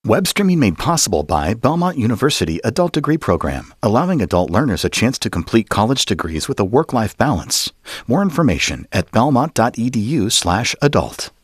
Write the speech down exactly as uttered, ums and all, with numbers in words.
Web streaming made possible by Belmont University Adult Degree Program, allowing adult learners a chance to complete college degrees with a work-life balance. More information at belmont.edu slash adult.